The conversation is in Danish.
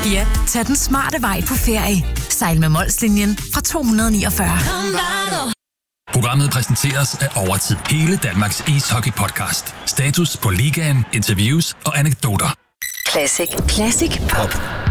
Ja, tag den smarte vej på ferie. Sejl med Molslinjen fra 249. Programmet præsenteres af Overtid. Hele Danmarks ishockey-podcast. Status på ligaen, interviews og anekdoter. Classic. Classic Pop.